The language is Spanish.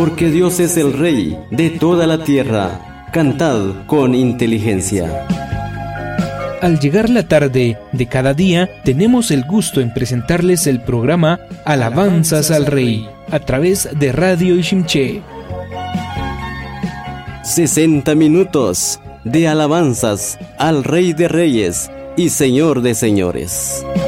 porque Dios es el Rey de toda la tierra. Cantad con inteligencia. Al llegar la tarde de cada día, tenemos el gusto en presentarles el programa Alabanzas al Rey, a través de Radio Ishimché. 60 minutos de alabanzas al Rey de Reyes y Señor de Señores.